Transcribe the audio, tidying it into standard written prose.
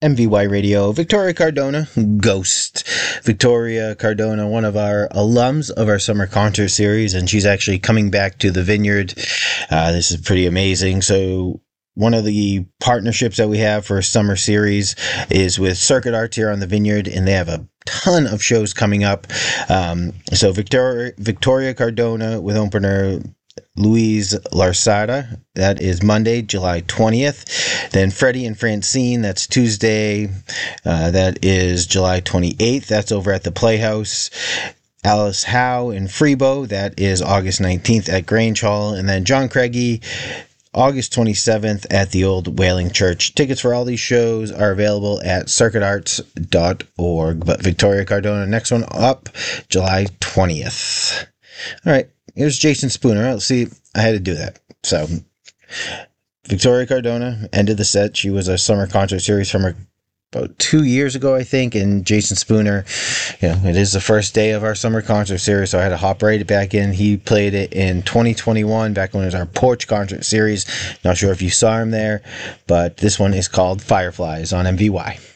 MVY Radio, Victoria Cardona, Ghost. Victoria Cardona, one of our alums of our summer concert series, and she's actually coming back to the Vineyard. This is pretty amazing. So one of the partnerships that we have for a summer series is with Circuit Arts here on the Vineyard, and they have a ton of shows coming up. So Victoria Cardona with opener Louise Larsada, that is Monday, July 20th. Then Freddie and Francine, that's Tuesday, that is July 28th. That's over at the Playhouse. Alice Howe in Freebo, that is August 19th at Grange Hall. And then John Craigie, August 27th at the Old Whaling Church. Tickets for all these shows are available at circuitarts.org. But Victoria Cardona, next one up, July 20th. All right. Here's Jason Spooner. Let's see. I had to do that. So, Victoria Cardona ended the set. She was a summer concert series from about 2 years ago, I think. And Jason Spooner, it is the first day of our summer concert series, so I had to hop right back in. He played it in 2021, back when it was our Porch concert series. Not sure if you saw him there, but this one is called Fireflies on MVY.